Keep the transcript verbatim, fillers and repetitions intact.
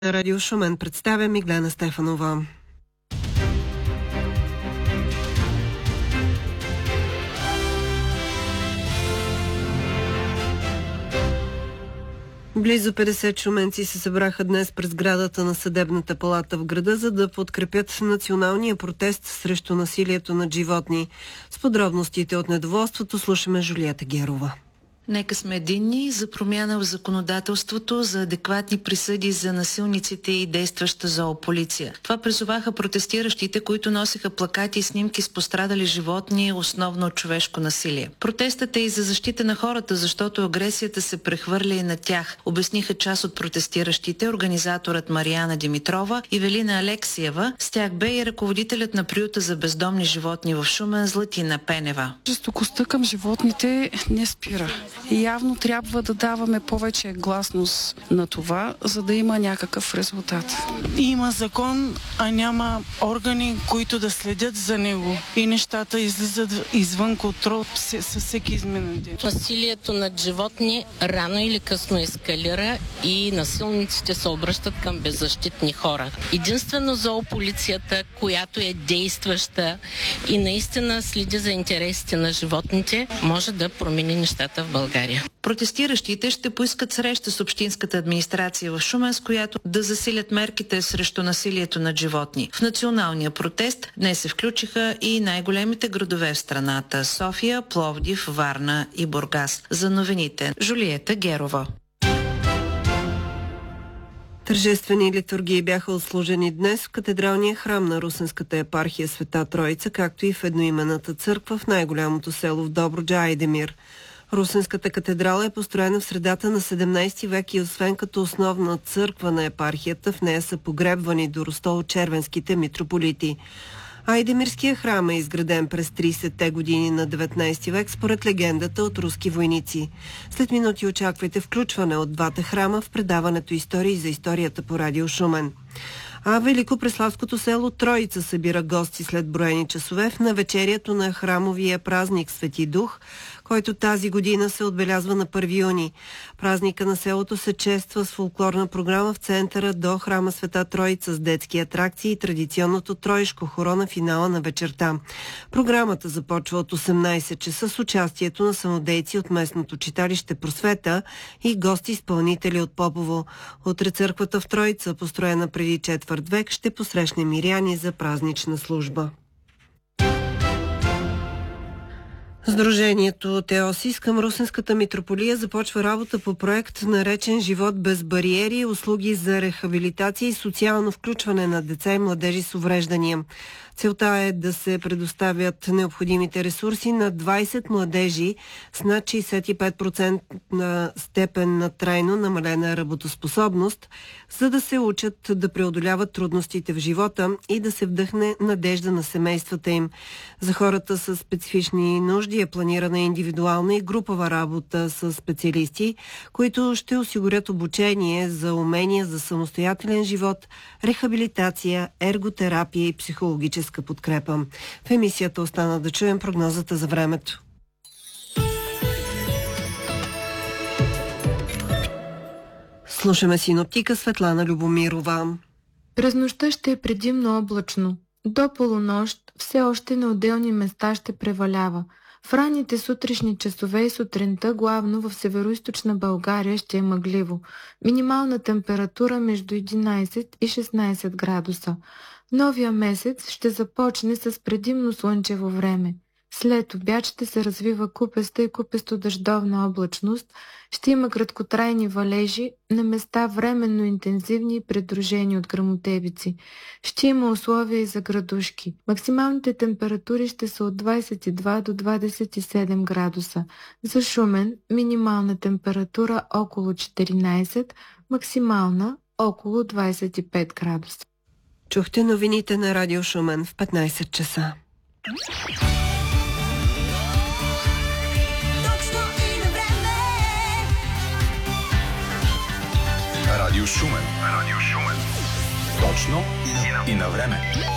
Радио Шумен представя Миглена Стефанова. Близо петдесет шуменци се събраха днес през сградата на Съдебната палата в града, за да подкрепят националния протест срещу насилието над животни. С подробностите от недоволството слушаме Жулията Герова. Нека сме единни за промяна в законодателството, за адекватни присъди за насилниците и действаща зоополиция. Това призоваха протестиращите, които носеха плакати и снимки с пострадали животни, основно от човешко насилие. Протестът е и за защита на хората, защото агресията се прехвърля и на тях, обясниха част от протестиращите, организаторът Мариана Димитрова и Велина Алексиева. С тях бе и ръководителят на приюта за бездомни животни в Шумен Златина Пенева. Жестокостта към животните не спира. И явно трябва да даваме повече гласност на това, за да има някакъв резултат. Има закон, а няма органи, които да следят за него. И нещата излизат извън контрол със всеки изминен ден. Насилието над животни рано или късно ескалира и насилниците се обръщат към беззащитни хора. Единствено зоополицията, която е действаща и наистина следи за интересите на животните, може да промени нещата в България. Протестиращите ще поискат среща с общинската администрация в Шумен, с която да засилят мерките срещу насилието над животни. В националния протест днес се включиха и най-големите градове в страната – София, Пловдив, Варна и Бургас. За новините Жулията Герова. Тържествени литургии бяха отслужени днес в катедралния храм на Русенската епархия Света Троица, както и в едноименната църква в най-голямото село в Добруджа Айдемир. Русенската катедрала е построена в средата на седемнайсети век и освен като основна църква на епархията, в нея са погребвани до Ростол-червенските митрополити. Айдемирския храм е изграден през трийсетте години на деветнайсети век според легендата от руски войници. След минути очаквайте включване от двата храма в предаването Истории за историята по Радио Шумен. А Великопреславското село Троица събира гости след броени часове в навечерието на храмовия празник Свети Дух, който тази година се отбелязва на първи юни. Празника на селото се чества с фолклорна програма в центъра до храма Света Троица с детски атракции и традиционното троишко хоро на финала на вечерта. Програмата започва от осемнайсет часа с участието на самодейци от местното читалище Просвета и гости-изпълнители от Попово. Утре църквата в Троица, построена преди четвърт век, ще посрещне миряни за празнична служба. Сдружението Теосис към Русенската митрополия започва работа по проект, наречен Живот без бариери, услуги за рехабилитация и социално включване на деца и младежи с увреждания. Целта е да се предоставят необходимите ресурси на двайсет младежи с над шейсет и пет процента на степен на трайно намалена работоспособност, за да се учат да преодоляват трудностите в живота и да се вдъхне надежда на семействата им. За хората с специфични нужди е планирана индивидуална и групова работа с специалисти, които ще осигурят обучение за умения за самостоятелен живот, рехабилитация, ерготерапия и психологическа подкрепа. В емисията остана да чуем прогнозата за времето. Слушаме синоптика Светлана Любомирова. През нощта ще е предимно облачно. До полунощ все още на отделни места ще превалява. В ранните сутрешни часове и сутринта, главно в североизточна България, ще е мъгливо. Минимална температура между единайсет и шестнайсет градуса. Новия месец ще започне с предимно слънчево време. След обяд ще се развива купеста и купесто-дъждовна облачност, ще има краткотрайни валежи, на места временно интензивни и придружени от гръмотевици. Ще има условия и за градушки. Максималните температури ще са от двайсет и два до двайсет и седем градуса. За Шумен минимална температура около четиринайсет, максимална около двайсет и пет градуса. Чухте новините на Радио Шумен в петнайсет часа. Радио Шумен. Радио Шумен. Точно и на време.